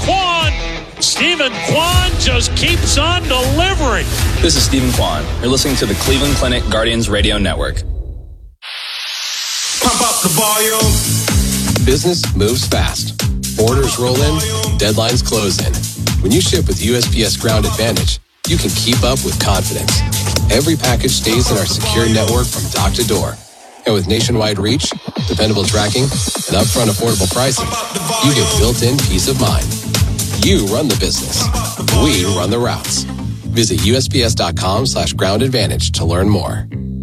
Kwan. Stephen Kwan just keeps on delivering. This is Stephen Kwan. You're listening to the Cleveland Clinic Guardians Radio Network. Pump up the volume. Business moves fast. Orders roll in, deadlines close in. When you ship with USPS Ground Advantage, you can keep up with confidence. Every package stays in our secure network from dock to door. And with nationwide reach, dependable tracking, and upfront affordable pricing, you get built-in peace of mind. You run the business. We run the routes. Visit USPS.com/Ground Advantage to learn more.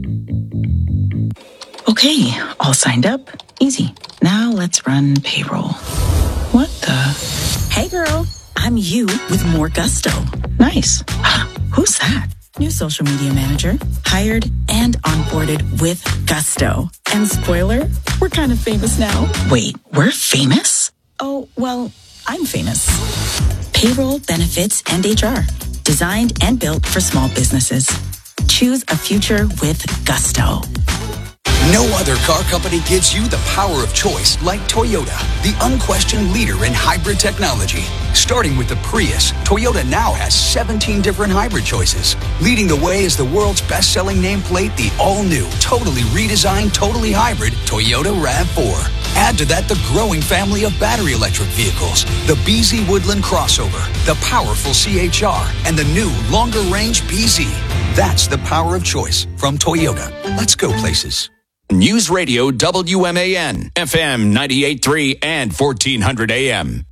Okay, all signed up. Easy. Now let's run payroll. What the? Hey girl, I'm you with more gusto. Nice. Who's that? New social media manager. Hired and onboarded with gusto. And spoiler, we're kind of famous now. Wait, we're famous? Oh, well, I'm famous. Payroll, benefits, and HR. Designed and built for small businesses. Choose a future with gusto. No other car company gives you the power of choice like Toyota, the unquestioned leader in hybrid technology. Starting with the Prius, Toyota now has 17 different hybrid choices. Leading the way is the world's best-selling nameplate, the all-new, totally redesigned, totally hybrid Toyota RAV4. Add to that the growing family of battery electric vehicles, the BZ Woodland Crossover, the powerful CHR, and the new, longer-range BZ. That's the power of choice from Toyota. Let's go places. News Radio WMAN, FM 98.3 and 1400 AM.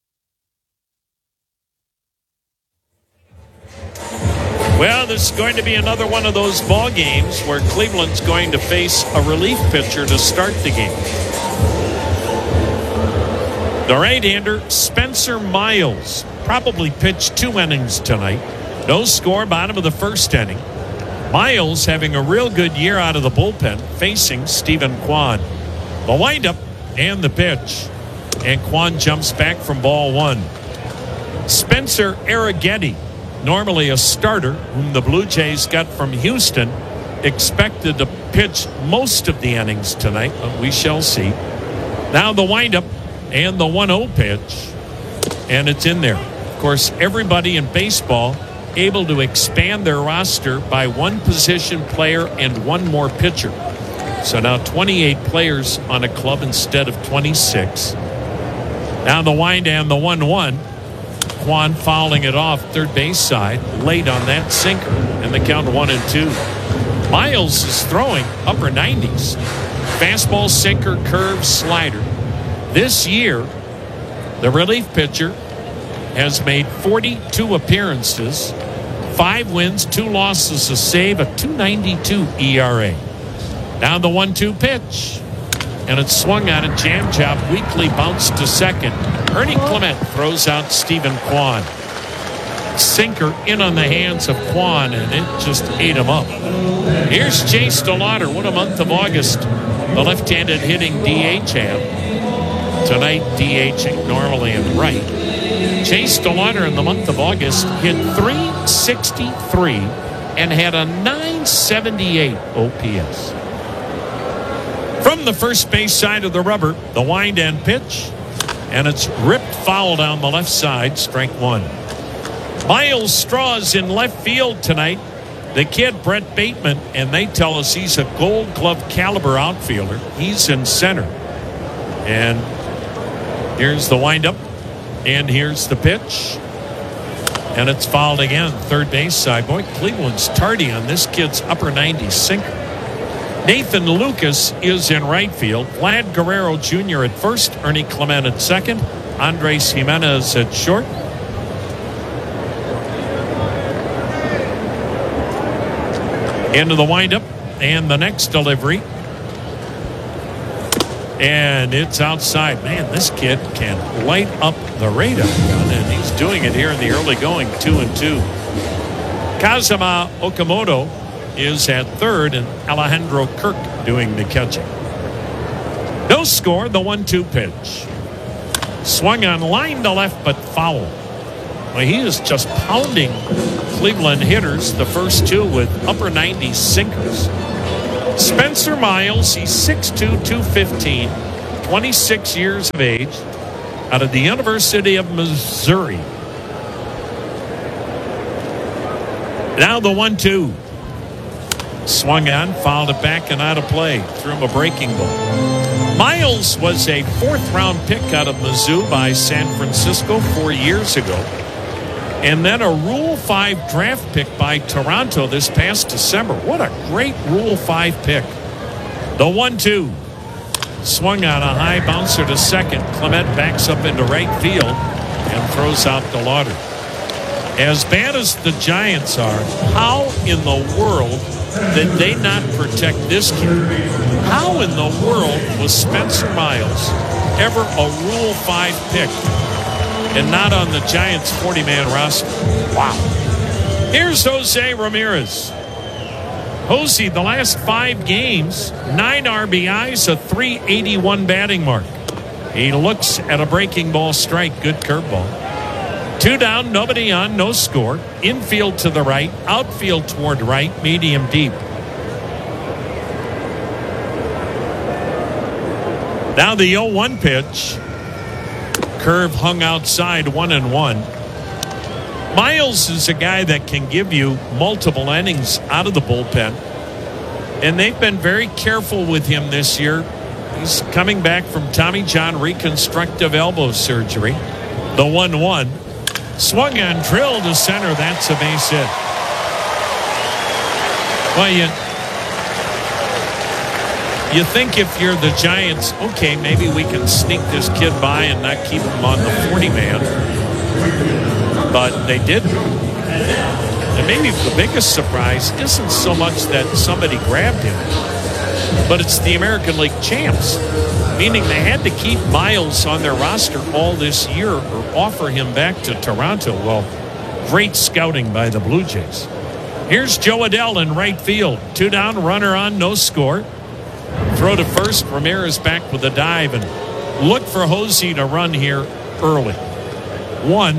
Well, this is going to be another one of those ball games where Cleveland's going to face a relief pitcher to start the game. The right-hander, Spencer Miles, probably pitched 2 innings tonight. No score, bottom of the first inning. Miles having a real good year out of the bullpen, facing Stephen Kwan. The windup and the pitch. And Kwan jumps back from ball 1. Spencer Arrighetti, normally a starter, whom the Blue Jays got from Houston, expected to pitch most of the innings tonight, but we shall see. Now the windup and the 1-0 pitch, and it's in there. Of course, everybody in baseball able to expand their roster by 1 position player and 1 more pitcher. So now 28 players on a club instead of 26. Now the wind and the 1-1. Kwan fouling it off third base side, late on that sinker, and the count 1-2. Miles is throwing upper 90s. Fastball, sinker, curve, slider. This year, the relief pitcher has made 42 appearances, 5 wins, 2 losses, a save, a 2.92 ERA. Now the 1-2 pitch, and it's swung on a jam job, weakly bounced to second. Ernie Clement throws out Stephen Kwan. Sinker in on the hands of Kwan, and it just ate him up. Here's Chase DeLauder. What a month of August. The left-handed hitting DH have. Tonight, DHing normally in right. Chase DeLauder in the month of August hit .363 and had a .978 OPS. From the first base side of the rubber, the wind and pitch, and it's ripped foul down the left side, strike 1. Miles Straw's in left field tonight. The kid, Brett Bateman, and they tell us he's a Gold Glove caliber outfielder. He's in center. And here's the windup, and here's the pitch. And it's fouled again, third base side. Boy, Cleveland's tardy on this kid's upper 90s sinker. Nathan Lucas is in right field. Vlad Guerrero Jr. at first. Ernie Clement at second. Andres Jimenez at short. Into the windup and the next delivery. And it's outside. Man, this kid can light up the radar gun, and he's doing it here in the early going, 2-2. Kazuma Okamoto is at third, and Alejandro Kirk doing the catching. No score, the 1-2 pitch. Swung on, line to left, but foul. Well, he is just pounding Cleveland hitters, the first 2 with upper 90s sinkers. Spencer Miles, he's 6'2", 215, 26 years of age. out of the University of Missouri. Now the 1-2. Swung on, fouled it back and out of play. Threw him a breaking ball. Miles was a fourth-round pick out of Mizzou by San Francisco 4 years ago. And then a Rule 5 draft pick by Toronto this past December. What a great Rule 5 pick. The 1-2. Swung on a high bouncer to second. Clement backs up into right field and throws out the Lauder. As bad as the Giants are, how in the world did they not protect this kid? How in the world was Spencer Miles ever a Rule 5 pick and not on the Giants' 40-man roster? Wow. Here's Jose Ramirez. Jose, the last 5 games, 9 RBIs, a .381 batting mark. He looks at a breaking ball strike. Good curveball. 2 down, nobody on, no score. Infield to the right, outfield toward right, medium deep. Now the 0-1 pitch. Curve hung outside, 1-1. Miles is a guy that can give you multiple innings out of the bullpen. And they've been very careful with him this year. He's coming back from Tommy John reconstructive elbow surgery. The 1-1. Swung on, drill to center. That's a base hit. Well, you think if you're the Giants, okay, maybe we can sneak this kid by and not keep him on the 40-man. But they didn't. And maybe the biggest surprise isn't so much that somebody grabbed him, but it's the American League champs. Meaning they had to keep Miles on their roster all this year or offer him back to Toronto. Well, great scouting by the Blue Jays. Here's Joe Adell in right field. 2 down, runner on, no score. Throw to first. Ramirez back with a dive and look for Jose to run here early. 1.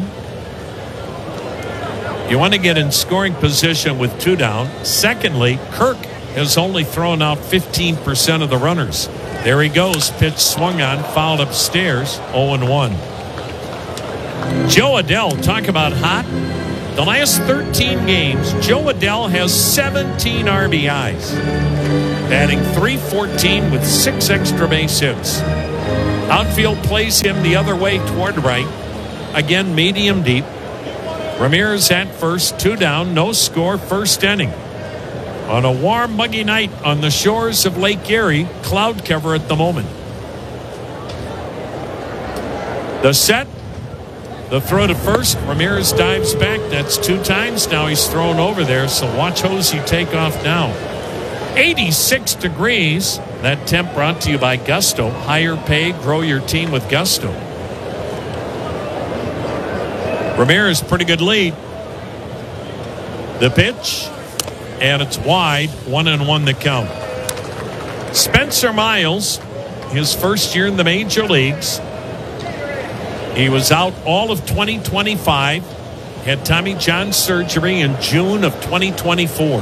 You want to get in scoring position with 2 down. Secondly, Kirk has only thrown out 15% of the runners. There he goes. Pitch swung on, fouled upstairs, 0-1. Joe Adell, talk about hot. The last 13 games, Joe Adell has 17 RBIs. Batting .314 with 6 extra base hits. Outfield plays him the other way toward right. Again, medium deep. Ramirez at first, 2 down, no score, first inning. On a warm, muggy night on the shores of Lake Erie, cloud cover at the moment. The set, the throw to first. Ramirez dives back. That's 2 times now he's thrown over there, so watch Jose take off now. 86 degrees. That temp brought to you by Gusto. Higher pay, grow your team with Gusto. Ramirez, pretty good lead. The pitch. And it's wide, 1-1 the count. Spencer Miles, his first year in the major leagues. He was out all of 2025. Had Tommy John surgery in June of 2024.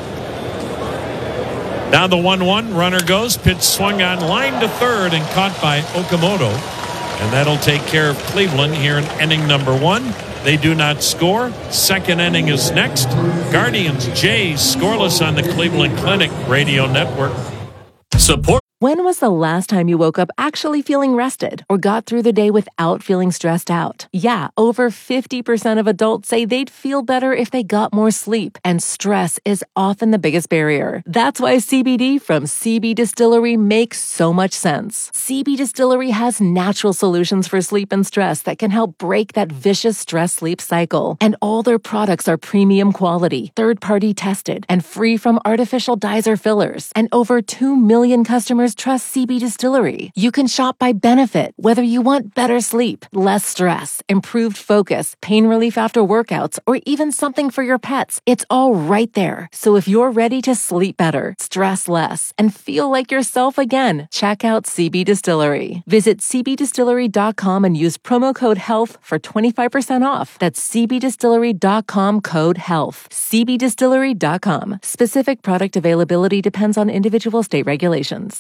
Now the 1-1, runner goes. Pitch swung on, line to third and caught by Okamoto. And that'll take care of Cleveland here in inning number 1. They do not score. Second inning is next. Guardians, Jays, scoreless on the Cleveland Clinic Radio Network. Support. When was the last time you woke up actually feeling rested or got through the day without feeling stressed out? Yeah, over 50% of adults say they'd feel better if they got more sleep, and stress is often the biggest barrier. That's why CBD from CB Distillery makes so much sense. CB Distillery has natural solutions for sleep and stress that can help break that vicious stress-sleep cycle. And all their products are premium quality, third-party tested, and free from artificial dyes or fillers. And over 2 million customers trust CB Distillery. You can shop by benefit, whether you want better sleep, less stress, improved focus, pain relief after workouts, or even something for your pets. It's all right there. So if you're ready to sleep better, stress less, and feel like yourself again, check out CB Distillery. Visit cbdistillery.com and use promo code HEALTH for 25% off. That's cbdistillery.com, code HEALTH. cbdistillery.com. Specific product availability depends on individual state regulations.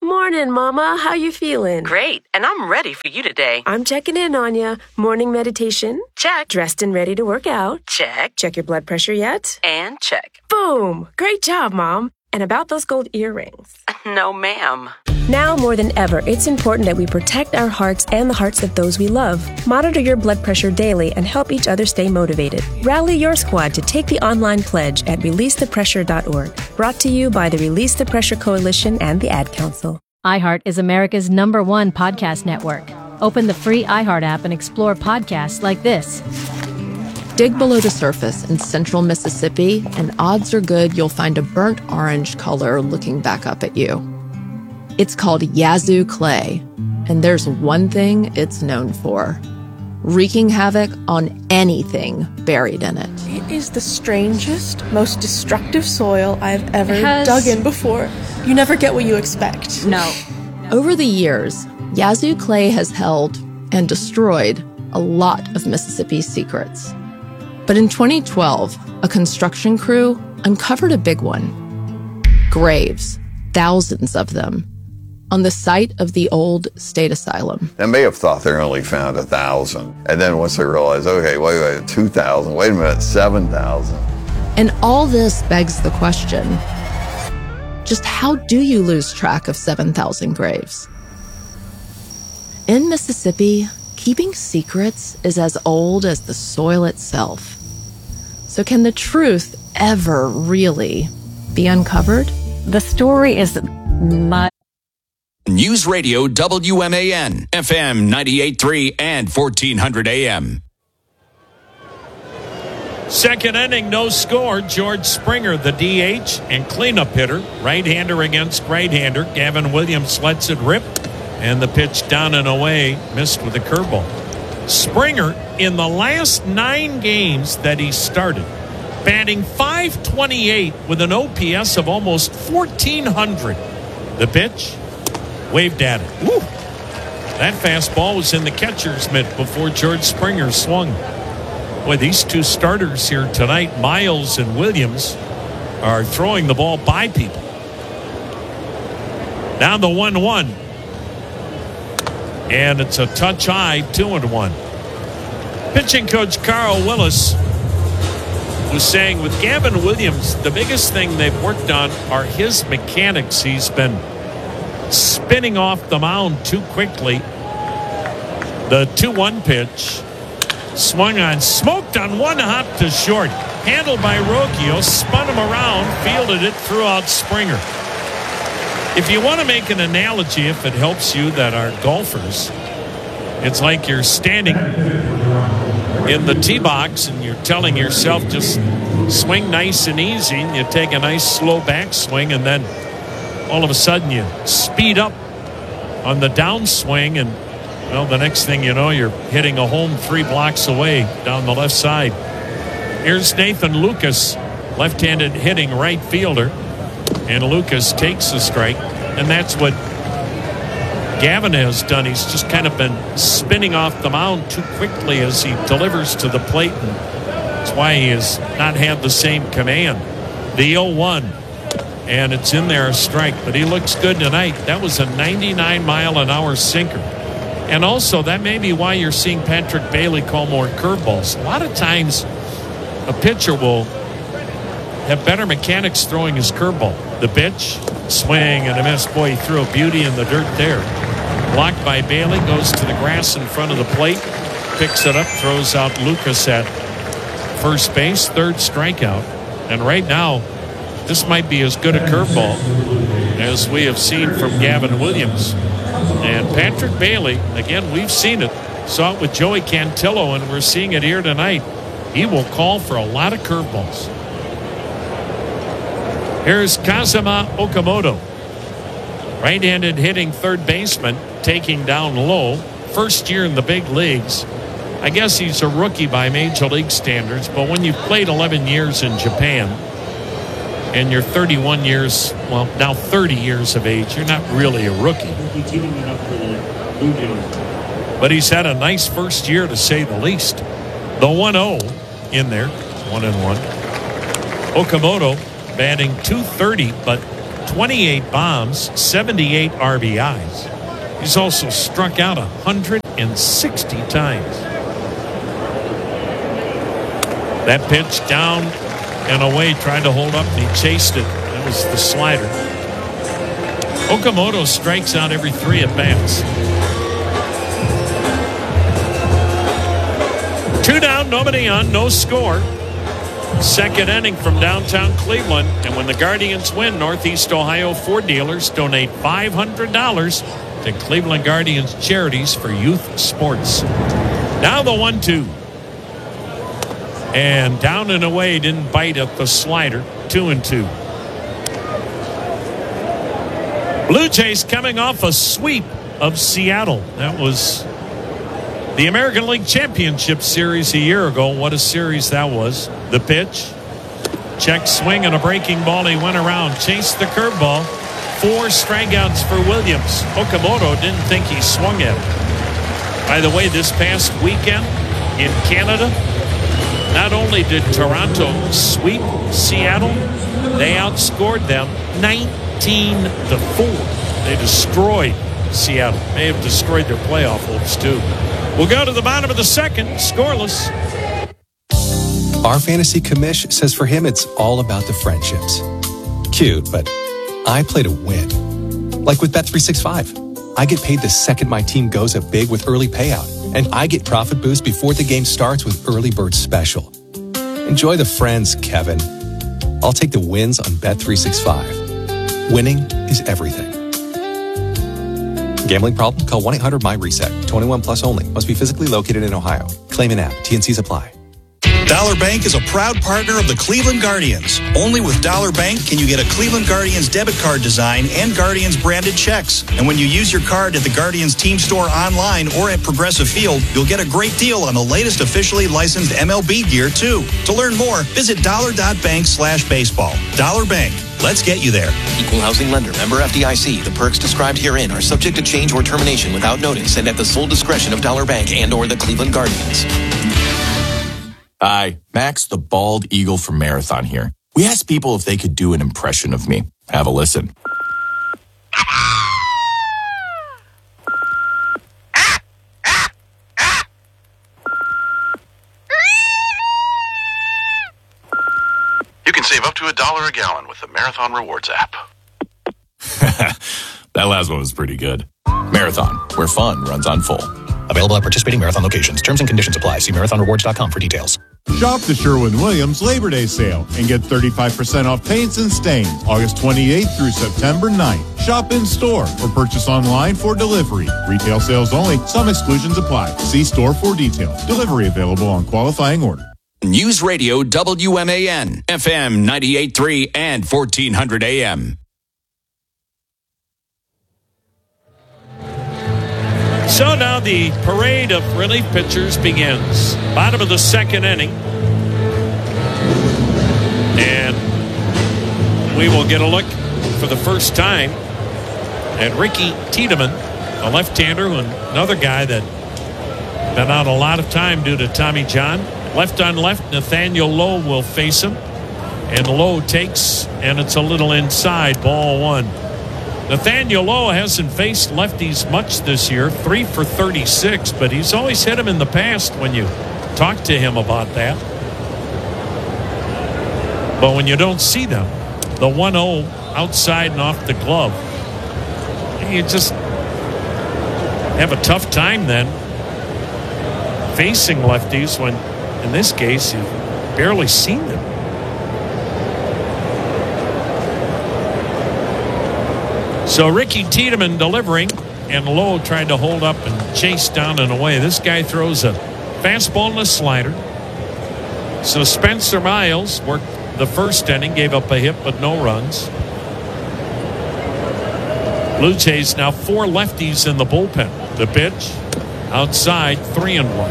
Morning, Mama. How you feeling? Great, and I'm ready for you today. I'm checking in on ya. Morning meditation? Check. Dressed and ready to work out? Check. Check your blood pressure yet? And check. Boom! Great job, Mom. And about those gold earrings? No, ma'am. Now more than ever, it's important that we protect our hearts and the hearts of those we love. Monitor your blood pressure daily and help each other stay motivated. Rally your squad to take the online pledge at releasethepressure.org. Brought to you by the Release the Pressure Coalition and the Ad Council. iHeart is America's #1 podcast network. Open the free iHeart app and explore podcasts like this. Dig below the surface in central Mississippi, and odds are good you'll find a burnt orange color looking back up at you. It's called Yazoo clay, and there's one thing it's known for: wreaking havoc on anything buried in it. It is the strangest, most destructive soil I've ever dug in before. You never get what you expect. No. Over the years, Yazoo clay has held and destroyed a lot of Mississippi's secrets. But in 2012, a construction crew uncovered a big one. Graves, thousands of them, on the site of the old state asylum. They may have thought they only found 1,000. And then once they realized, okay, wait, 2,000, wait a minute, 7,000. And all this begs the question, just how do you lose track of 7,000 graves? In Mississippi, keeping secrets is as old as the soil itself. So can the truth ever really be uncovered? The story is News Radio WMAN, FM 98.3 and 1400 AM. Second inning, no score. George Springer, the DH and cleanup hitter. Right-hander against right-hander. Gavin Williams lets it rip. And the pitch down and away, missed with a curveball. Springer, in the last 9 games that he started, batting .528 with an OPS of almost 1,400. The pitch, waved at it. Woo! That fastball was in the catcher's mitt before George Springer swung. Boy, these two starters here tonight, Miles and Williams, are throwing the ball by people. Now the 1-1. And it's a touch high, 2-1. Pitching coach Carl Willis was saying with Gavin Williams, the biggest thing they've worked on are his mechanics. He's been spinning off the mound too quickly. The 2-1 pitch swung on, smoked on one hop to short. Handled by Rocchio, spun him around, fielded it, threw out Springer. If you want to make an analogy, if it helps you that are golfers, it's like you're standing in the tee box and you're telling yourself just swing nice and easy, and you take a nice slow backswing, and then all of a sudden you speed up on the downswing, and well, the next thing you know, you're hitting a home 3 blocks away down the left side. Here's Nathan Lucas, left-handed hitting right fielder. And Lucas takes the strike, and that's what Gavin has done. He's just kind of been spinning off the mound too quickly as he delivers to the plate, and that's why he has not had the same command. The 0-1, and it's in there, a strike, but he looks good tonight. That was a 99-mile-an-hour sinker. And also, that may be why you're seeing Patrick Bailey call more curveballs. A lot of times, a pitcher will have better mechanics throwing his curveball. The pitch, swing and a miss. Boy, he threw a beauty in the dirt there. Blocked by Bailey, goes to the grass in front of the plate, picks it up, throws out Lucas at first base, 3rd strikeout. And right now, this might be as good a curveball as we have seen from Gavin Williams. And Patrick Bailey, again, we've seen it. Saw it with Joey Cantillo, and we're seeing it here tonight. He will call for a lot of curveballs. Here's Kazuma Okamoto, right-handed hitting third baseman, taking down low. First year in the big leagues. I guess he's a rookie by major league standards, but when you've played 11 years in Japan and you're 31 years, well, now 30 years of age, you're not really a rookie. But he's had a nice first year, to say the least. The 1-0 in there, 1-1. Okamoto batting .230, but 28 bombs, 78 RBIs. He's also struck out 160 times. That pitch down and away, trying to hold up, and he chased it. That was the slider. Okamoto strikes out every 3 at bats. 2 down, nobody on, no score. Second inning from downtown Cleveland. And when the Guardians win, Northeast Ohio Ford dealers donate $500 to Cleveland Guardians Charities for Youth Sports. Now the 1-2. And down and away, didn't bite at the slider. 2-2. Blue Jays coming off a sweep of Seattle. That was the American League Championship Series a year ago. What a series that was. The pitch. Check swing and a breaking ball. He went around, chased the curveball. 4 strikeouts for Williams. Okamoto didn't think he swung at it. By the way, this past weekend in Canada, not only did Toronto sweep Seattle, they outscored them 19-4. They destroyed Seattle. May have destroyed their playoff hopes too. We'll go to the bottom of the second, scoreless. Our fantasy commish says for him it's all about the friendships. Cute, but I play to win. Like with Bet365. I get paid the second my team goes up big with early payout. And I get profit boost before the game starts with Early Bird Special. Enjoy the friends, Kevin. I'll take the wins on Bet365. Winning is everything. Gambling problem? Call 1-800-MY-RESET. 21 plus only. Must be physically located in Ohio. Claim an app. TNCs apply. Dollar Bank is a proud partner of the Cleveland Guardians. Only with Dollar Bank can you get a Cleveland Guardians debit card design and Guardians branded checks. And when you use your card at the Guardians team store online or at Progressive Field, you'll get a great deal on the latest officially licensed MLB gear too. To learn more, visit dollar.bank/baseball. Dollar Bank. Let's get you there. Equal housing lender. Member FDIC. The perks described herein are subject to change or termination without notice and at the sole discretion of Dollar Bank and or the Cleveland Guardians. Hi, Max the Bald Eagle from Marathon here. We asked people if they could do an impression of me. Have a listen. You can save up to $1 a gallon with the Marathon Rewards app. That last one was pretty good. Marathon, where fun runs on full. Available at participating Marathon locations. Terms and conditions apply. See marathonrewards.com for details. Shop the Sherwin-Williams Labor Day sale and get 35% off paints and stains August 28th through September 9th. Shop in store or purchase online for delivery. Retail sales only. Some exclusions apply. See store for details. Delivery available on qualifying order. News Radio WMAN, FM 98.3 and 1400 AM. So now the parade of relief pitchers begins. Bottom of the second inning. And we will get a look for the first time at Ricky Tiedemann, a left-hander, and another guy that been out a lot of time due to Tommy John. Left on left, Nathaniel Lowe will face him. And Lowe takes, and it's a little inside, ball 1. Nathaniel Lowe hasn't faced lefties much this year, 3 for 36, but he's always hit them in the past when you talk to him about that. But when you don't see them, the 1-0 outside and off the glove, you just have a tough time then facing lefties when, in this case, you've barely seen them. So Ricky Tiedemann delivering, and Lowe tried to hold up and chase down and away. This guy throws a fastball and a slider. So Spencer Miles worked the first inning, gave up a hit but no runs. Blue Jays now 4 lefties in the bullpen. The pitch outside, 3-1.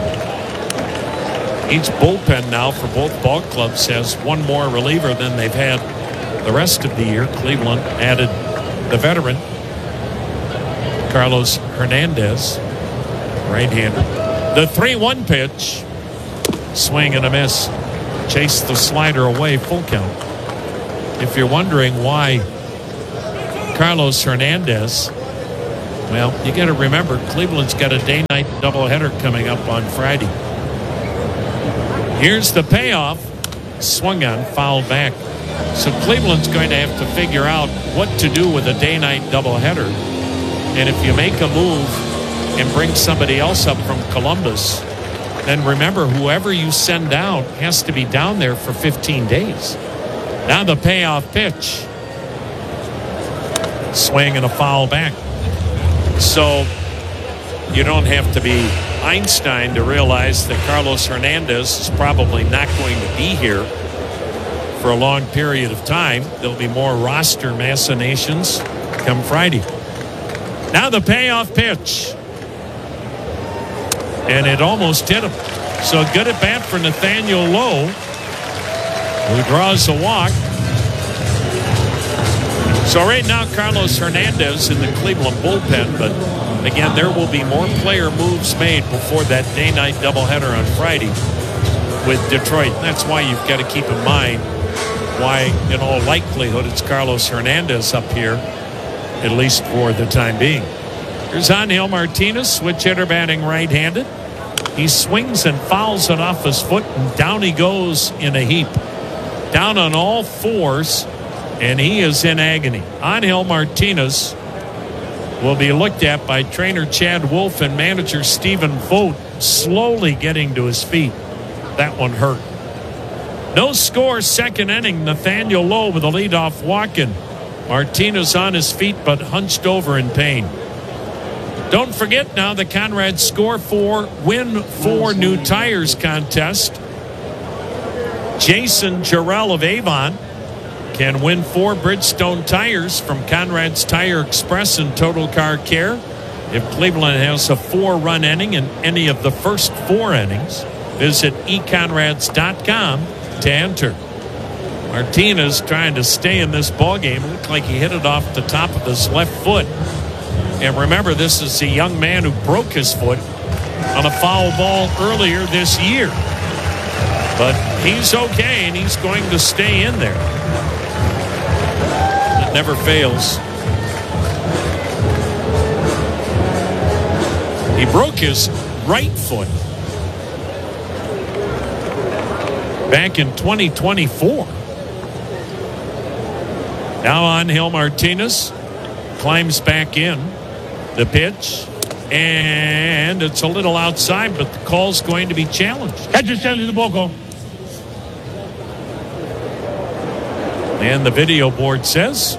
Each bullpen now for both ball clubs has one more reliever than they've had the rest of the year. Cleveland added the veteran Carlos Hernandez, right-hander. The 3-1 pitch, swing and a miss. Chase the slider away, full count. If you're wondering why Carlos Hernandez. Well, you got to remember, Cleveland's got a day-night doubleheader coming up on Friday. Here's the payoff. Swung on, fouled back. So Cleveland's going to have to figure out what to do with a day-night doubleheader. And if you make a move and bring somebody else up from Columbus, then remember, whoever you send down has to be down there for 15 days. Now the payoff pitch. Swing and a foul back. So you don't have to be Einstein to realize that Carlos Hernandez is probably not going to be here for a long period of time. There'll be more roster machinations come Friday. Now the payoff pitch. And it almost hit him. So good at bat for Nathaniel Lowe, who draws a walk. So right now, Carlos Hernandez in the Cleveland bullpen, but again, there will be more player moves made before that day-night doubleheader on Friday with Detroit. That's why you've got to keep in mind why, in all likelihood, it's Carlos Hernandez up here, at least for the time being. Here's Angel Martinez, switch hitter batting right-handed. He swings and fouls it off his foot, and down he goes in a heap. Down on all fours, and he is in agony. Angel Martinez will be looked at by trainer Chad Wolf and manager Stephen Vogt, slowly getting to his feet. That one hurt. No score, second inning. Nathaniel Lowe with a leadoff walk-in. Martinez on his feet but hunched over in pain. Don't forget now the Conrad Score 4 Win 4 New Tires contest. Jason Jarrell of Avon can win 4 Bridgestone tires from Conrad's Tire Express and Total Car Care. If Cleveland has a 4-run inning in any of the first 4 innings, visit econrads.com to enter. Martinez trying to stay in this ballgame. It looked like he hit it off the top of his left foot. And remember, this is a young man who broke his foot on a foul ball earlier this year. But he's okay, and he's going to stay in there. It never fails. He broke his right foot back in 2024. Now Angel Martinez climbs back in. The pitch, and it's a little outside, but the call's going to be challenged. And the video board says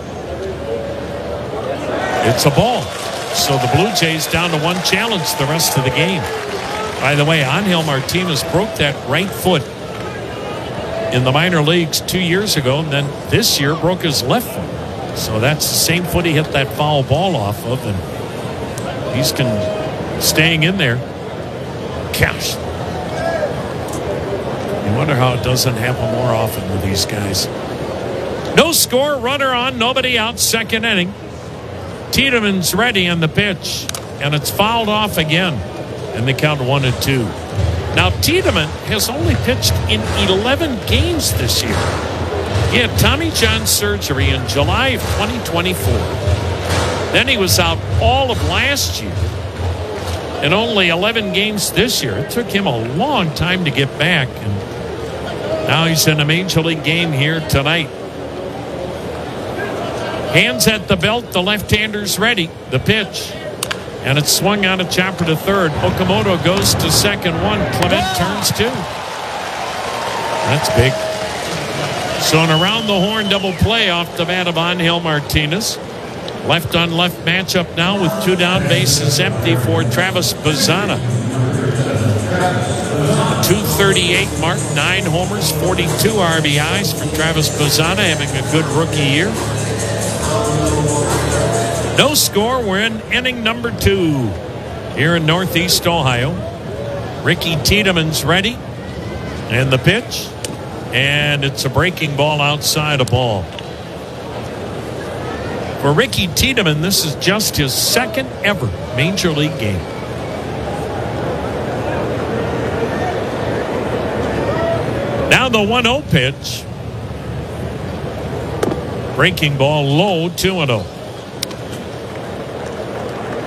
it's a ball. So the Blue Jays down to 1 challenge the rest of the game. By the way, Angel Martinez broke that right foot in the minor leagues 2 years ago, and then this year broke his left foot. So that's the same foot he hit that foul ball off of, and he's staying in there. Gosh. You wonder how it doesn't happen more often with these guys. No score, runner on, nobody out, second inning. Tiedemann's ready on the pitch, and it's fouled off again. And they count 1-2. Now, Tiedemann has only pitched in 11 games this year. He had Tommy John surgery in July of 2024. Then he was out all of last year and only 11 games this year. It took him a long time to get back, and now he's in a major league game here tonight. Hands at the belt, the left-hander's ready. The pitch, and it's swung on a chopper to third. Okamoto goes to second, 1. Clement turns 2. That's big. So an around-the-horn double play off the bat of Angel Martinez. Left-on-left matchup now with 2 down, bases empty for Travis Bazzana. 238 mark, 9 homers, 42 RBIs for Travis Bazzana, having a good rookie year. No score. We're in inning number 2 here in Northeast Ohio. Ricky Tiedemann's ready. And the pitch. And it's a breaking ball outside a ball. For Ricky Tiedemann, this is just his second ever major league game. Now the 1-0 pitch. Breaking ball low, 2-0.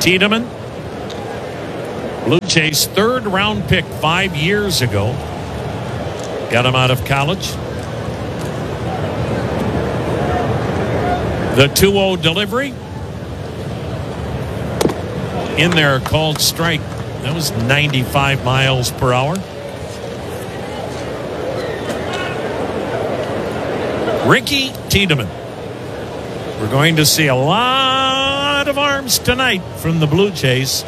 Tiedemann, Blue Jays' third-round pick 5 years ago. Got him out of college. The 2-0 delivery. In there, called strike. That was 95 miles per hour. Ricky Tiedemann. We're going to see a lot of arms tonight from the Blue Jays.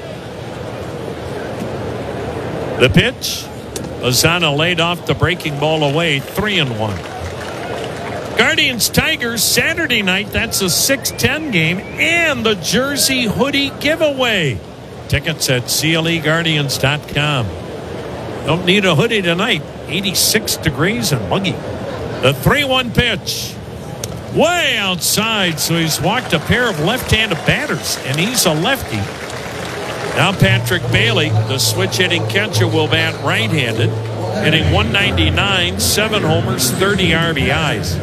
The pitch. Lozano laid off the breaking ball away, 3-1. Guardians Tigers Saturday night. That's a 6:10 game and the jersey hoodie giveaway. Tickets at CLEGuardians.com. Don't need a hoodie tonight. 86 degrees and muggy. The 3-1 pitch. Way outside, so he's walked a pair of left-handed batters, and he's a lefty. Now Patrick Bailey, the switch-hitting catcher, will bat right-handed, hitting .199, 7 homers, 30 RBIs.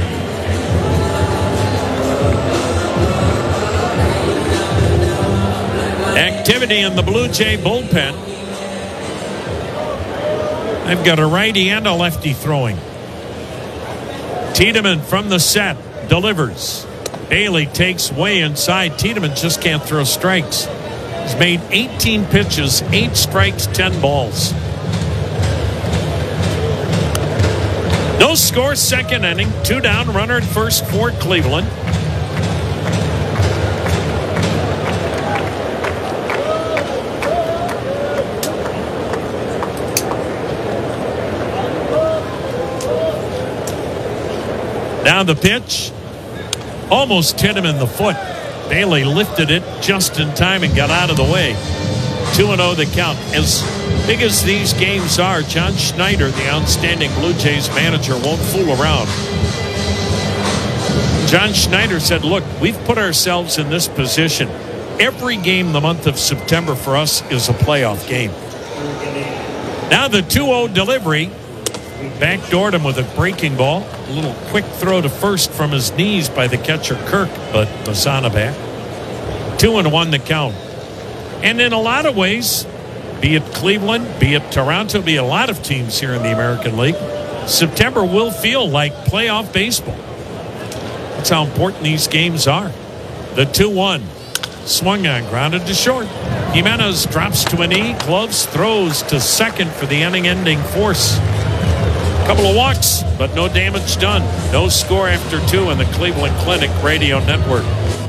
Activity in the Blue Jay bullpen. I've got a righty and a lefty throwing. Tiedemann from the set delivers. Bailey takes way inside. Tiedemann just can't throw strikes. He's made 18 pitches, 8 strikes, 10 balls. No score, second inning. 2 down, runner at first for Cleveland. Now the pitch. Almost hit him in the foot. Bailey lifted it just in time and got out of the way. 2-0 the count. As big as these games are, John Schneider, the outstanding Blue Jays manager, won't fool around. John Schneider said, look, we've put ourselves in this position. Every game the month of September for us is a playoff game. Now the 2-0 delivery. Backdoored him with a breaking ball. A little quick throw to first from his knees by the catcher Kirk, but Lozano back. 2-1 the count. And in a lot of ways, be it Cleveland, be it Toronto, be a lot of teams here in the American League, September will feel like playoff baseball. That's how important these games are. The 2-1. Swung on, grounded to short. Jimenez drops to a knee, gloves, throws to second for the inning-ending force. Couple of walks, but no damage done. No score after 2 in the Cleveland Clinic Radio Network.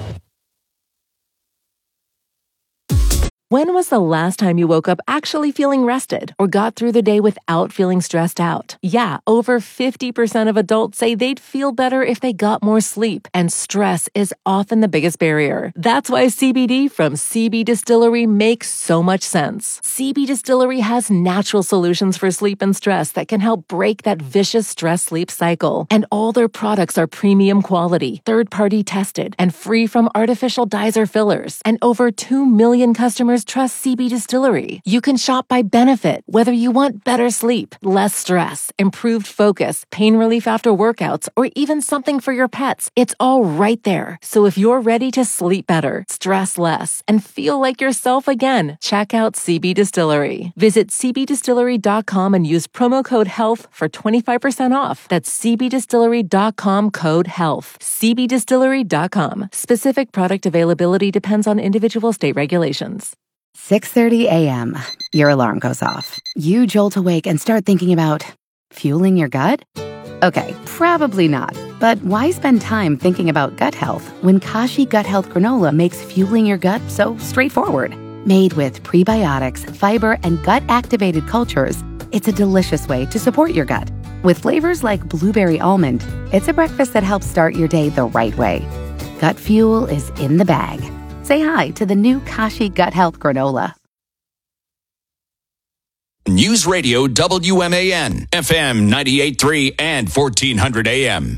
When was the last time you woke up actually feeling rested or got through the day without feeling stressed out? Yeah, over 50% of adults say they'd feel better if they got more sleep, and stress is often the biggest barrier. That's why CBD from CB Distillery makes so much sense. CB Distillery has natural solutions for sleep and stress that can help break that vicious stress-sleep cycle. And all their products are premium quality, third-party tested, and free from artificial dyes or fillers. And over 2 million customers trust CB Distillery. You can shop by benefit, whether you want better sleep, less stress, improved focus, pain relief after workouts, or even something for your pets. It's all right there. So if you're ready to sleep better, stress less, and feel like yourself again, check out CB Distillery. Visit cbdistillery.com and use promo code HEALTH for 25% off. That's cbdistillery.com, code HEALTH. cbdistillery.com. Specific product availability depends on individual state regulations. 6:30 a.m. Your alarm goes off. You jolt awake and start thinking about fueling your gut? Okay, probably not. But why spend time thinking about gut health when Kashi Gut Health Granola makes fueling your gut so straightforward? Made with prebiotics, fiber, and gut-activated cultures, it's a delicious way to support your gut. With flavors like blueberry almond, it's a breakfast that helps start your day the right way. Gut fuel is in the bag. Say hi to the new Kashi Gut Health Granola. News Radio WMAN, FM 98.3 and 1400 AM.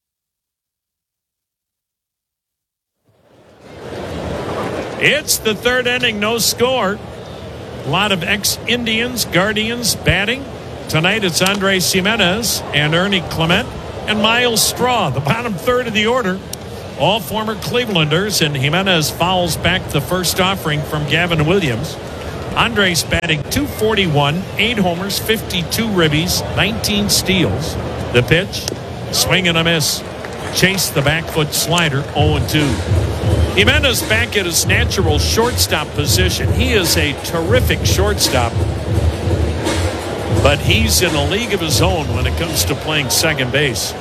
It's the third inning, no score. A lot of ex-Indians, Guardians batting. Tonight it's Andres Jimenez and Ernie Clement and Miles Straw. The bottom third of the order. all former Clevelanders, and Jimenez fouls back the first offering from Gavin Williams. Andres batting .241, 8 homers, 52 ribbies, 19 steals. The pitch, swing and a miss. Chase the back foot slider, 0-2. Jimenez back at his natural shortstop position. He is a terrific shortstop, but he's in a league of his own when it comes to playing second base.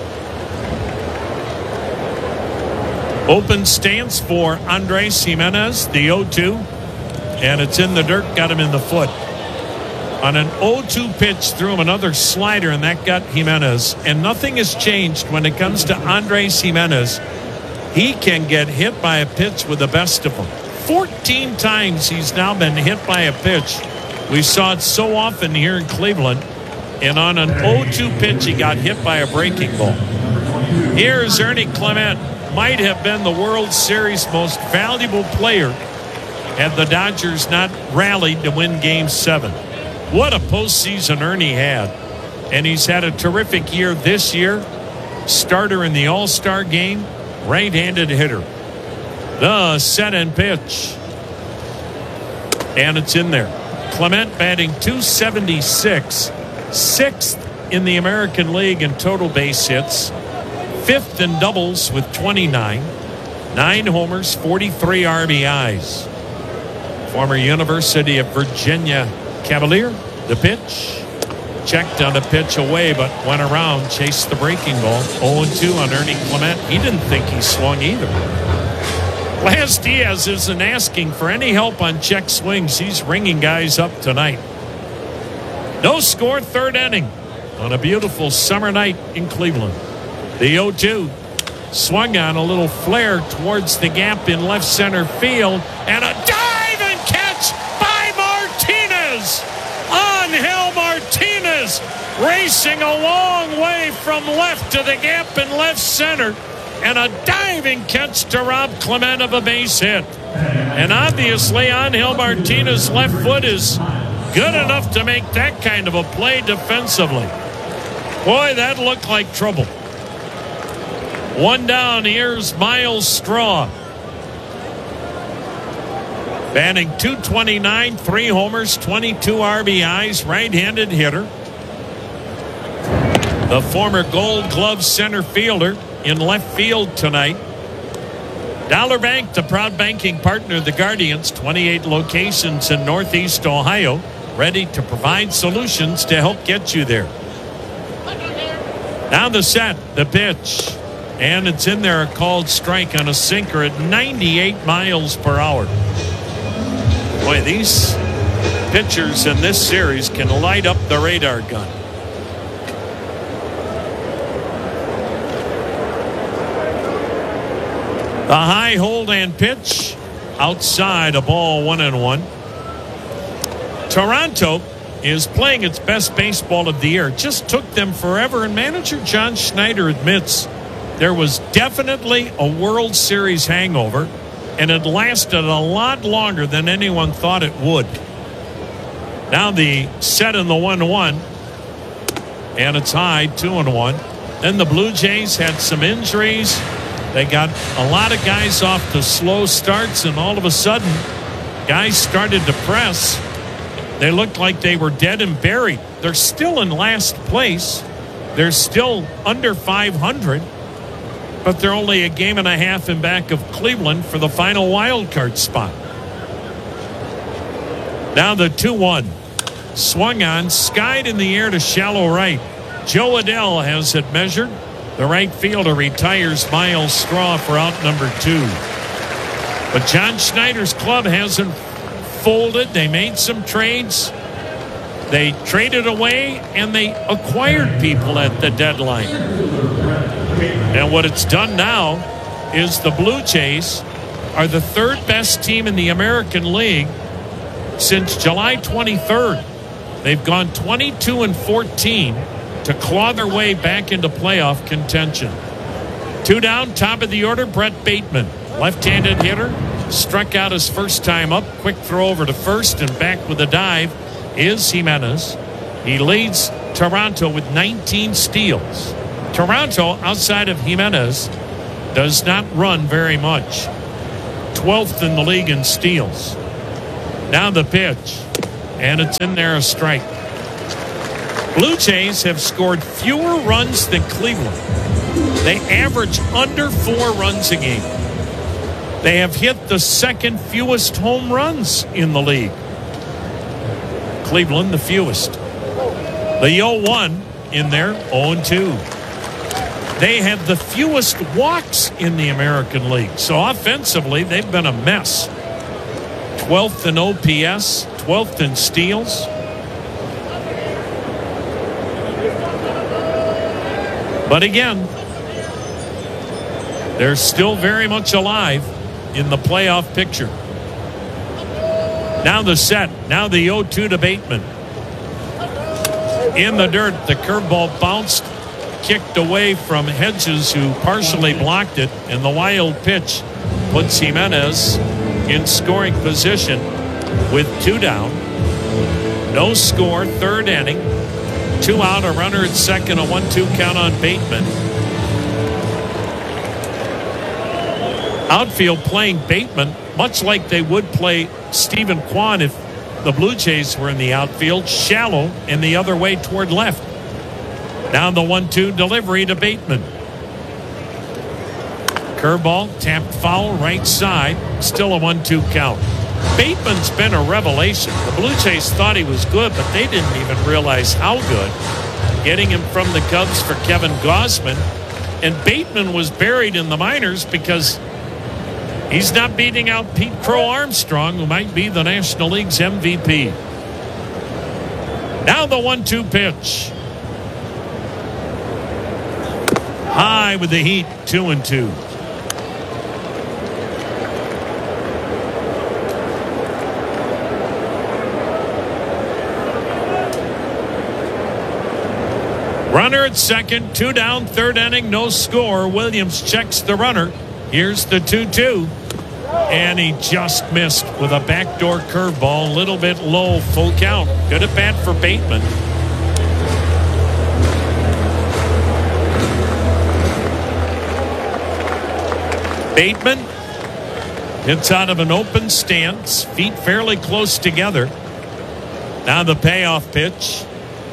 Open stance for Andres Jimenez, the 0-2, and it's in the dirt, got him in the foot. On an 0-2 pitch, threw him another slider, and that got Jimenez. And nothing has changed when it comes to Andres Jimenez. He can get hit by a pitch with the best of them. 14 times he's now been hit by a pitch. We saw it so often here in Cleveland. And on an 0-2 pitch, he got hit by a breaking ball. Here's Ernie Clement. Might have been the World Series most valuable player had the Dodgers not rallied to win Game 7. What a postseason Ernie had. And he's had a terrific year this year. Starter in the All-Star game. Right-handed hitter. The set and pitch. And it's in there. Clement batting .276. 6th in the American League in total base hits. 5th in doubles with 29. 9 homers, 43 RBIs. Former University of Virginia Cavalier. The pitch. Checked on the pitch away, but went around, chased the breaking ball. 0-2 on Ernie Clement. He didn't think he swung either. Blas Diaz isn't asking for any help on check swings. He's ringing guys up tonight. No score, 3rd inning on a beautiful summer night in Cleveland. The 0-2 swung on a little flare towards the gap in left center field, and a dive and catch by Martinez. Angel Martinez racing a long way from left to the gap in left center, and a diving catch to rob Clement of a base hit. And obviously Angel Martinez's left foot is good enough to make that kind of a play defensively. Boy, that looked like trouble. 1 down, here's Miles Straw. Batting .229, 3 homers, 22 RBIs, right-handed hitter. The former Gold Glove center fielder in left field tonight. Dollar Bank, the proud banking partner of the Guardians, 28 locations in Northeast Ohio, ready to provide solutions to help get you there. Now the set, the pitch, and it's in there, a called strike on a sinker at 98 miles per hour. Boy, these pitchers in this series can light up the radar gun. The high hold and pitch outside, a ball, 1-1. Toronto is playing its best baseball of the year. It just took them forever, and manager John Schneider admits there was definitely a World Series hangover, and it lasted a lot longer than anyone thought it would. Now the set in the 1-1, and it's high, 2-1. Then the Blue Jays had some injuries. They got a lot of guys off the slow starts, and all of a sudden, guys started to press. They looked like they were dead and buried. They're still in last place. They're still under 500. But they're only a game and a half in back of Cleveland for the final wild card spot. Now the 2-1. Swung on, skied in the air to shallow right. Joe Adell has it measured. The right fielder retires Miles Straw for out number 2. But John Schneider's club hasn't folded. They made some trades. They traded away, and they acquired people at the deadline. And what it's done now is the Blue Jays are the 3rd best team in the American League since July 23rd. They've gone 22-14 to claw their way back into playoff contention. 2 down, top of the order, Brett Bateman, left-handed hitter, struck out his first time up. Quick throw over to first, and back with a dive is Jimenez. He leads Toronto with 19 steals. Toronto, outside of Jimenez, does not run very much. 12th in the league in steals. Now the pitch, and it's in there, a strike. Blue Jays have scored fewer runs than Cleveland. They average under 4 runs a game. They have hit the second fewest home runs in the league. Cleveland, the fewest. The 0-1 in there, 0-2. They have the fewest walks in the American League. So offensively, they've been a mess. 12th in OPS, 12th in steals. But again, they're still very much alive in the playoff picture. Now the set. Now the 0-2 to Bateman. In the dirt, the curveball bounced, kicked away from Hedges, who partially blocked it, and the wild pitch puts Jimenez in scoring position with 2 down. No score, 3rd inning. 2 out, a runner at second, a 1-2 count on Bateman. Outfield playing Bateman much like they would play Stephen Kwan if the Blue Jays were in the outfield, shallow and the other way toward left. Now the 1-2 delivery to Bateman. Curveball, tapped foul, right side, still a 1-2 count. Bateman's been a revelation. The Blue Jays thought he was good, but they didn't even realize how good. Getting him from the Cubs for Kevin Gausman. And Bateman was buried in the minors because he's not beating out Pete Crow Armstrong, who might be the National League's MVP. Now the 1-2 pitch. High with the heat, 2-2. Runner at second, 2 down, 3rd inning, no score. Williams checks the runner. Here's the 2-2. And he just missed with a backdoor curveball, a little bit low, full count. Good at bat for Bateman. Bateman hits out of an open stance, feet fairly close together. Now the payoff pitch.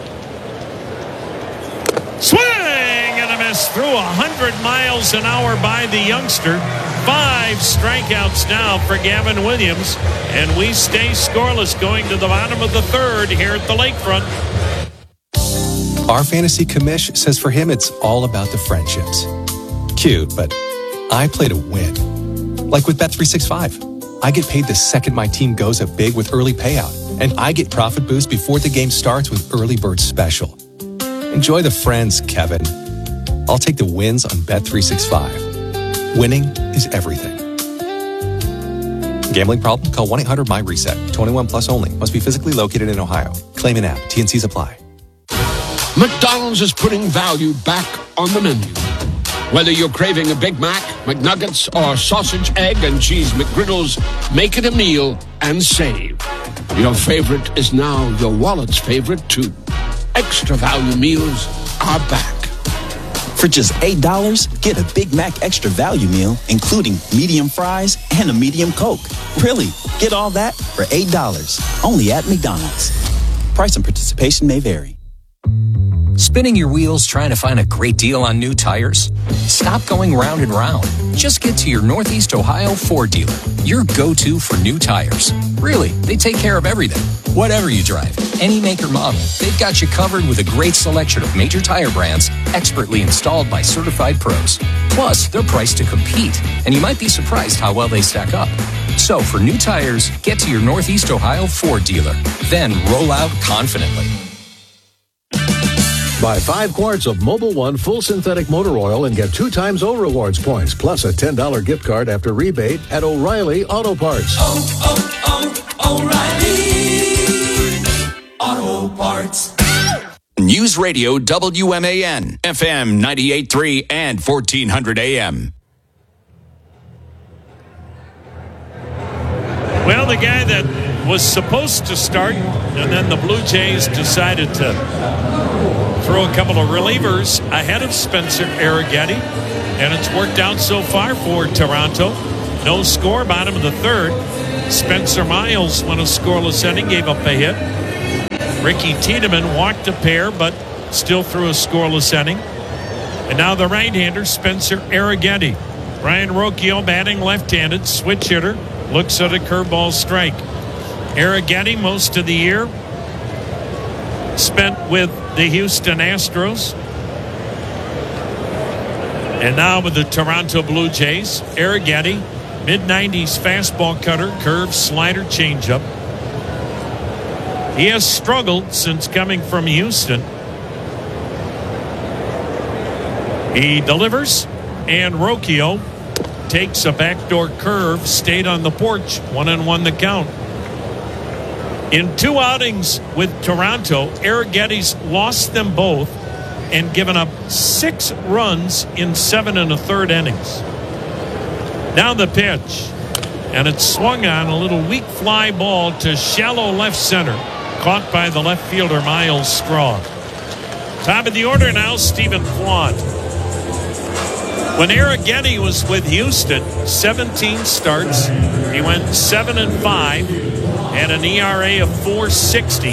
Swing and a miss through 100 miles an hour by the youngster. 5 strikeouts now for Gavin Williams, and we stay scoreless going to the bottom of the 3rd here at the lakefront. Our fantasy commish says for him it's all about the friendships. Cute, but I play to win. Like with Bet365. I get paid the second my team goes up big with early payout, and I get profit boost before the game starts with Early Bird Special. Enjoy the friends, Kevin. I'll take the wins on Bet365. Winning is everything. Gambling problem? Call 1-800-MY-RESET. 21 plus only. Must be physically located in Ohio. Claim an app. T&Cs apply. McDonald's is putting value back on the menu. Whether you're craving a Big Mac, McNuggets, or sausage, egg, and cheese McGriddles, make it a meal and save. Your favorite is now your wallet's favorite, too. Extra value meals are back. For just $8, get a Big Mac Extra Value Meal, including medium fries and a medium Coke. Really, get all that for $8, only at McDonald's. Price and participation may vary. Spinning your wheels trying to find a great deal on new tires? Stop going round and round. Just get to your Northeast Ohio Ford dealer, your go-to for new tires. Really, they take care of everything. Whatever you drive, any make or model, they've got you covered with a great selection of major tire brands expertly installed by certified pros. Plus, they're priced to compete, and you might be surprised how well they stack up. So for new tires, get to your Northeast Ohio Ford dealer. Then roll out confidently. Buy 5 quarts of Mobil 1 full synthetic motor oil and get 2 times O Rewards points, plus a $10 gift card after rebate at O'Reilly Auto Parts. O'Reilly Auto Parts. News Radio WMAN, FM 98.3 and 1400 AM. Well, the guy that was supposed to start, and then the Blue Jays decided to throw a couple of relievers ahead of Spencer Arrighetti. and it's worked out so far for Toronto. No score, bottom of the third. Spencer Miles won a scoreless inning, gave up a hit. Ricky Tiedemann walked a pair, but still threw a scoreless inning. And now the right-hander, Spencer Arrighetti. Ryan Rocchio batting left-handed, switch hitter, looks at a curveball strike. Arrighetti most of the year spent with the Houston Astros. And now with the Toronto Blue Jays, Arrighetti, mid-90s fastball cutter, curve, slider, changeup. He has struggled since coming from Houston. He delivers, and Rocchio takes a backdoor curve, stayed on the porch, 1-1 the count. In 2 outings with Toronto, Arrighetti's lost them both and given up 6 runs in 7 1/3 innings. Now the pitch, and it's swung on, a little weak fly ball to shallow left center, caught by the left fielder Miles Straw. Top of the order now, Stephen Kwan. When Arrighetti was with Houston, 17 starts, he went 7-5, had an ERA of 4.60.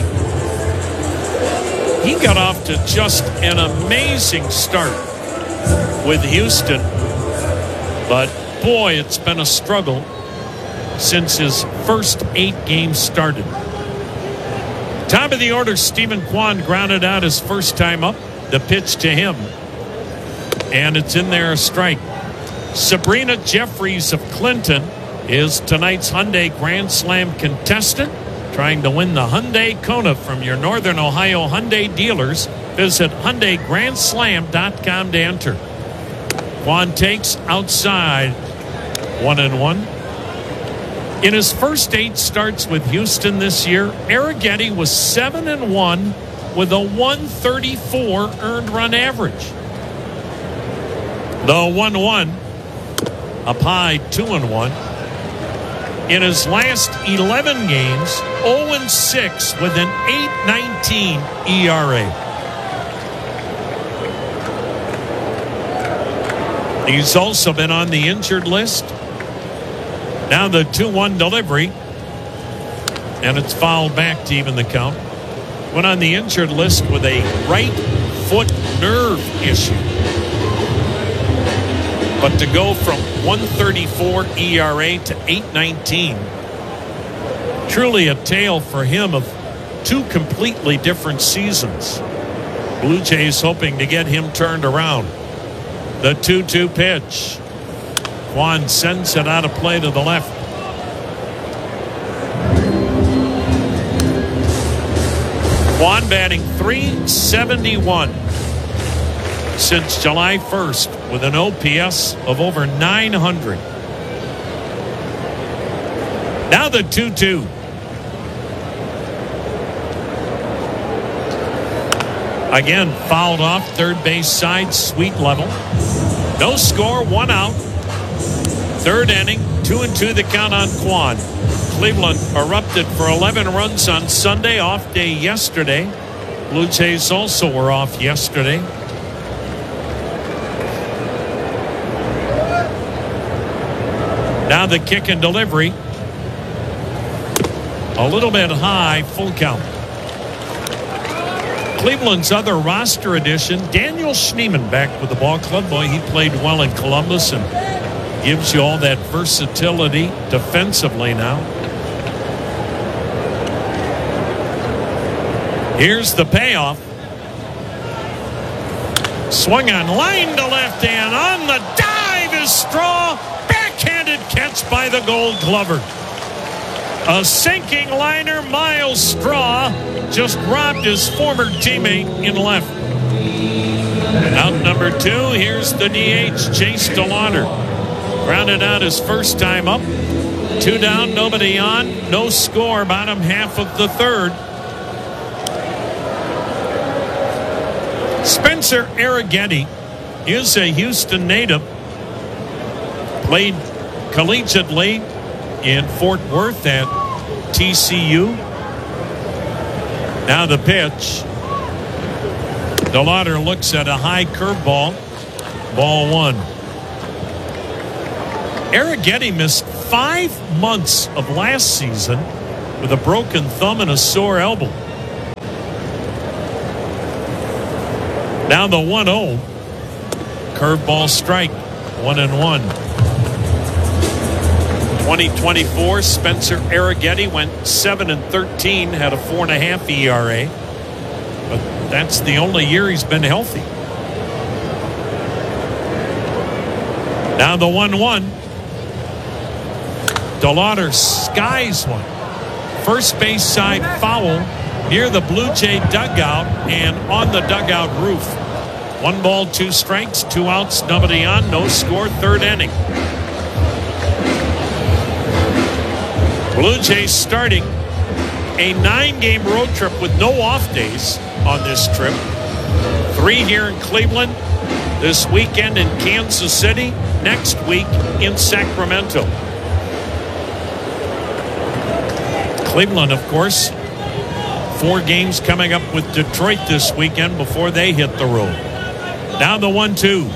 He got off to just an amazing start with Houston, but boy, it's been a struggle since his first 8 games started. Top of the order, Stephen Kwan grounded out his first time up. The pitch to him, and it's in there, a strike. Sabrina Jeffries of Clinton is tonight's Hyundai Grand Slam contestant, trying to win the Hyundai Kona from your Northern Ohio Hyundai dealers. Visit HyundaiGrandSlam.com to enter. Kwan takes outside, 1-1. In his first 8 starts with Houston this year, Arrighetti was 7-1 with a 134 earned run average. The 1-1 up high, 2-1. In his last 11 games, 0-6 with an 8.19 ERA. He's also been on the injured list. Now the 2-1 delivery, and it's fouled back to even the count. Went on the injured list with a right foot nerve issue. But to go from 134 ERA to 8.19, truly a tale for him of 2 completely different seasons. Blue Jays hoping to get him turned around. The 2-2 pitch. Kwan sends it out of play to the left. Kwan batting .371 since July 1st with an OPS of over 900. Now the 2-2. Again, fouled off third base side, sweet level. No score, 1 out. Third inning, 2-2 the count on Kwan. Cleveland erupted for 11 runs on Sunday, off day yesterday. Blue Jays also were off yesterday. Now the kick and delivery. A little bit high, full count. Cleveland's other roster addition, Daniel Schneemann, back with the ball club. Boy, he played well in Columbus and gives you all that versatility defensively now. Here's the payoff. Swung on, line to left, and on the dive is Straw. Backhanded catch by the Gold Glover. A sinking liner, Miles Straw just robbed his former teammate in left. Out number 2, here's the DH, Chase DeLauder. Grounded out his first time up. 2 down, nobody on. No score, bottom half of the third. Spencer Arrighetti is a Houston native. Played collegiately in Fort Worth at TCU. Now the pitch. DeLauder looks at a high curveball. Ball 1. Arrighetti missed 5 months of last season with a broken thumb and a sore elbow. Now the 1-0. Curveball strike. 1-1. 2024, Spencer Arrighetti went 7-13, had a 4.5 ERA. But that's the only year he's been healthy. Now the 1-1. DeLauder skies one. First base side foul near the Blue Jay dugout and on the dugout roof. 1 ball, 2 strikes, 2 outs, nobody on, no score, 3rd inning. Blue Jays starting a 9-game road trip with no off days on this trip. 3 here in Cleveland, this weekend in Kansas City, next week in Sacramento. Cleveland, of course, 4 games coming up with Detroit this weekend before they hit the road. Now the 1-2.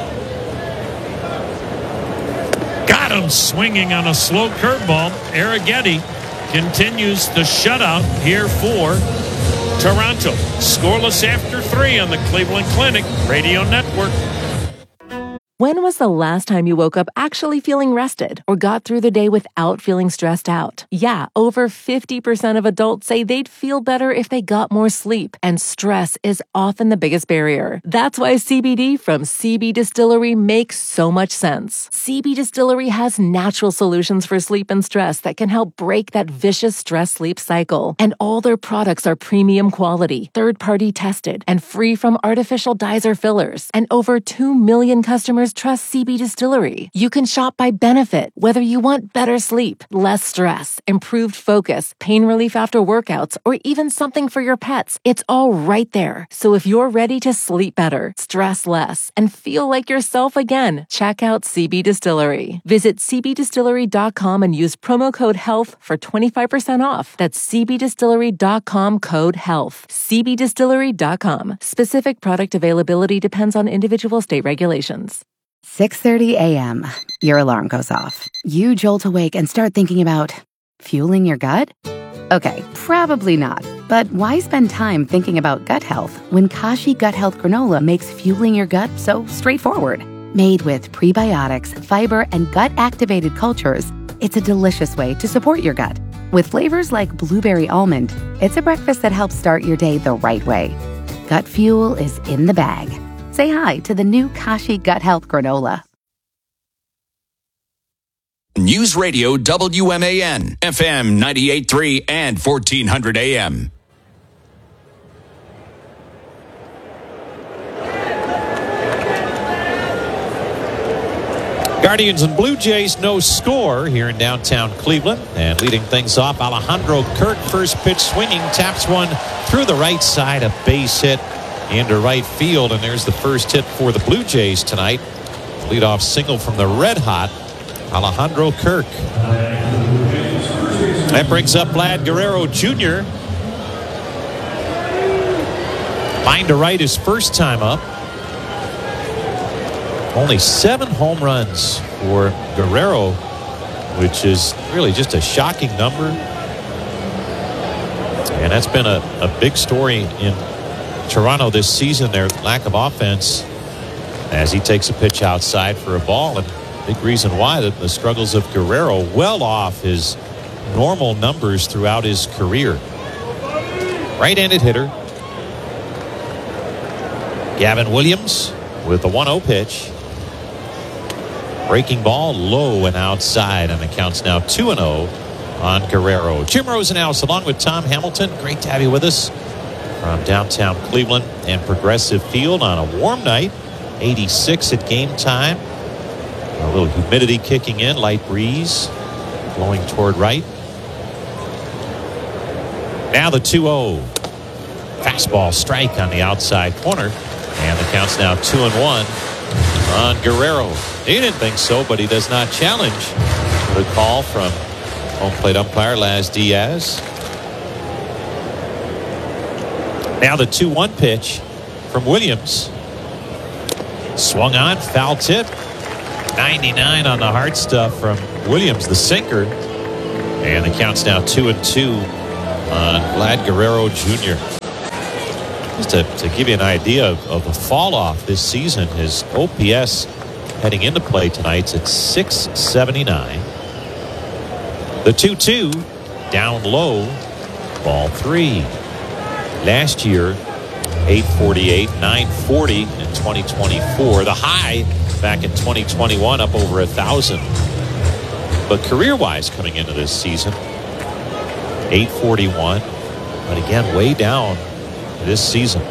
Got him swinging on a slow curveball. Arrighetti continues the shutout here for Toronto. Scoreless after 3 on the Cleveland Clinic Radio Network. When was the last time you woke up actually feeling rested or got through the day without feeling stressed out? Yeah, over 50% of adults say they'd feel better if they got more sleep, and stress is often the biggest barrier. That's why CBD from CB Distillery makes so much sense. CB Distillery has natural solutions for sleep and stress that can help break that vicious stress-sleep cycle. And all their products are premium quality, third-party tested, and free from artificial dyes or fillers. And over 2 million customers trust CB Distillery. You can shop by benefit, whether you want better sleep, less stress, improved focus, pain relief after workouts, or even something for your pets. It's all right there. So if you're ready to sleep better, stress less, and feel like yourself again, check out CB Distillery. Visit cbdistillery.com and use promo code HEALTH for 25% off. That's cbdistillery.com code HEALTH. cbdistillery.com. Specific product availability depends on individual state regulations. 6:30 a.m. Your alarm goes off. You jolt awake and start thinking about fueling your gut? Okay, probably not. But why spend time thinking about gut health when Kashi Gut Health Granola makes fueling your gut so straightforward? Made with prebiotics, fiber, and gut-activated cultures, it's a delicious way to support your gut. With flavors like blueberry almond, it's a breakfast that helps start your day the right way. Gut fuel is in the bag. Say hi to the new Kashi Gut Health Granola. News Radio WMAN, FM 98.3 and 1400 AM. Guardians and Blue Jays, no score here in downtown Cleveland. And leading things off, Alejandro Kirk, first pitch swinging, taps one through the right side, a base hit into right field, and there's the first hit for the Blue Jays tonight. Leadoff single from the red-hot Alejandro Kirk. That brings up Vlad Guerrero Jr. Line to right his first time up. Only 7 home runs for Guerrero, which is really just a shocking number. And that's been a big story in Toronto this season, their lack of offense, as he takes a pitch outside for a ball. And big reason why, the struggles of Guerrero, well off his normal numbers throughout his career. Right-handed hitter Gavin Williams with a 1-0 pitch. Breaking ball low and outside, and the count's now 2-0 on Guerrero. Jim Rosenhaus along with Tom Hamilton. Great to have you with us from downtown Cleveland and Progressive Field on a warm night. 86 at game time. A little humidity kicking in, light breeze blowing toward right. Now the 2-0. Fastball strike on the outside corner, and the count's now 2-1 on Guerrero. He didn't think so, but he does not challenge the call from home plate umpire Laz Diaz. Now the 2-1 pitch from Williams. Swung on, foul tip. 99 on the hard stuff from Williams, the sinker. And the count's now 2-2 on Vlad Guerrero Jr. Just to give you an idea of the fall off this season, his OPS heading into play tonight's at 679. The 2-2 down low, ball 3. Last year, 848, 940 in 2024. The high back in 2021 up over 1,000. But career-wise coming into this season, 841. But again, way down this season.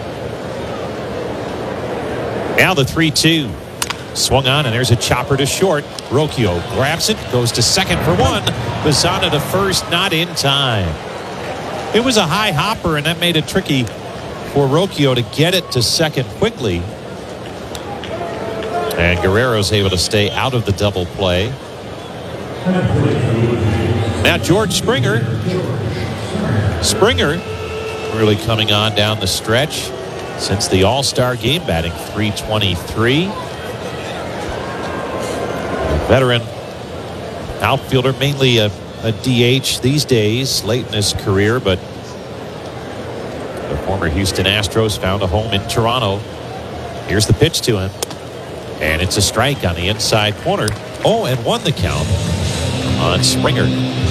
Now the 3-2. Swung on, and there's a chopper to short. Rocchio grabs it, goes to second for one. Bazzana to first, not in time. It was a high hopper, and that made it tricky for Rocchio to get it to second quickly. And Guerrero's able to stay out of the double play. Now George Springer. Springer really coming on down the stretch since the All-Star game, batting .323. Veteran outfielder, mainly a DH these days, late in his career, but the former Houston Astros found a home in Toronto. Here's the pitch to him, and it's a strike on the inside corner. Oh, and won the count on Springer.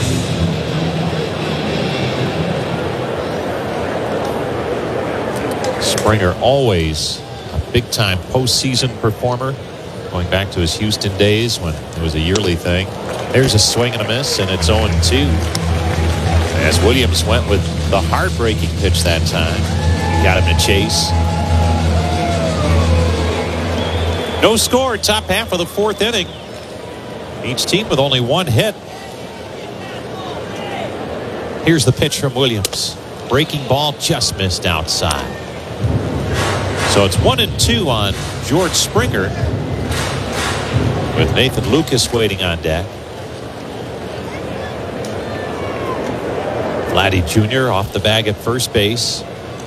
Springer always a big-time postseason performer, going back to his Houston days when it was a yearly thing. There's a swing and a miss, and it's 0-2. As Williams went with the heartbreaking pitch that time. Got him to chase. No score, top half of the fourth inning. Each team with only one hit. Here's the pitch from Williams. Breaking ball just missed outside. So it's 1-2 on George Springer, with Nathan Lucas waiting on deck. Vladdy Jr. off the bag at first base.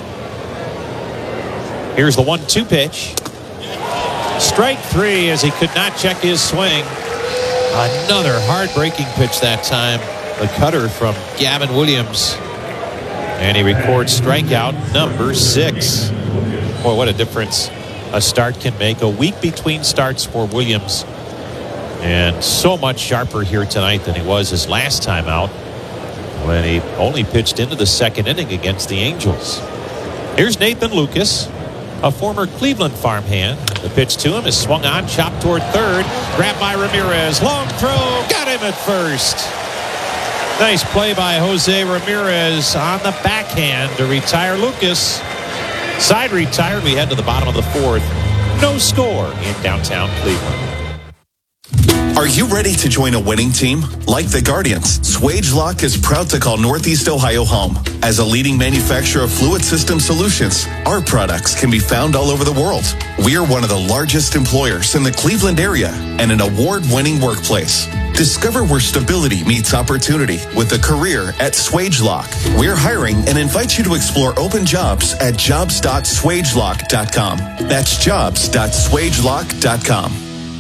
Here's the 1-2 pitch. Strike 3 as he could not check his swing. Another hard-breaking pitch that time. The cutter from Gavin Williams. And he records strikeout number 6. Boy, what a difference a start can make. A week between starts for Williams. And so much sharper here tonight than he was his last time out, when he only pitched into the second inning against the Angels. Here's Nathan Lucas, a former Cleveland farmhand. The pitch to him is swung on, chopped toward third, grabbed by Ramirez. Long throw, got him at first. Nice play by Jose Ramirez on the backhand to retire Lucas. Side retired. We head to the bottom of the fourth. No score in downtown Cleveland. Are you ready to join a winning team? Like the Guardians, Swagelok is proud to call Northeast Ohio home. As a leading manufacturer of fluid system solutions, our products can be found all over the world. We are one of the largest employers in the Cleveland area and an award-winning workplace. Discover where stability meets opportunity with a career at Swagelok. We're hiring and invite you to explore open jobs at jobs.swagelok.com. That's jobs.swagelok.com.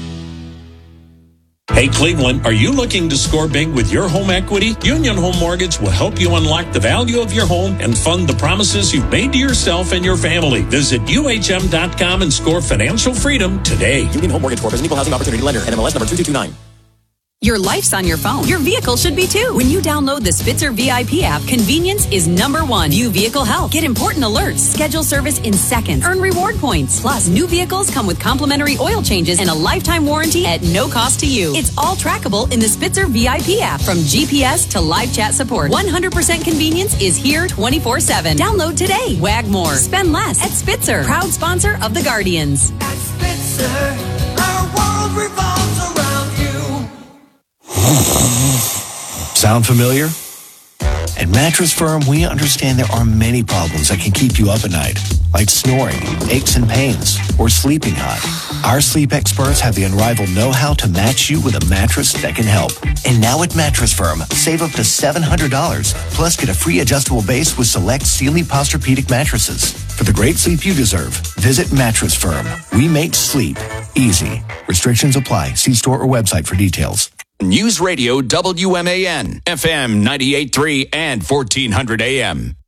Hey Cleveland, are you looking to score big with your home equity? Union Home Mortgage will help you unlock the value of your home and fund the promises you've made to yourself and your family. Visit UHM.com and score financial freedom today. Union Home Mortgage Corp is an equal housing opportunity lender. NMLS number 2229. Your life's on your phone. Your vehicle should be too. When you download the Spitzer VIP app, convenience is number one. View vehicle health. Get important alerts. Schedule service in seconds. Earn reward points. Plus, new vehicles come with complimentary oil changes and a lifetime warranty at no cost to you. It's all trackable in the Spitzer VIP app. From GPS to live chat support, 100% convenience is here 24/7. Download today. Wag more. Spend less at Spitzer. Proud sponsor of the Guardians. At Spitzer, our world revolves around you. Sound familiar? At Mattress Firm, we understand there are many problems that can keep you up at night, like snoring, aches and pains, or sleeping hot. Our sleep experts have the unrivaled know-how to match you with a mattress that can help. And now at Mattress Firm, save up to $700, plus get a free adjustable base with select Sealy Posturepedic mattresses. For For the great sleep you deserve, visit Mattress Firm. We make sleep easy. Restrictions apply. See store or website for details. News Radio WMAN, FM 98.3 and 1400 AM.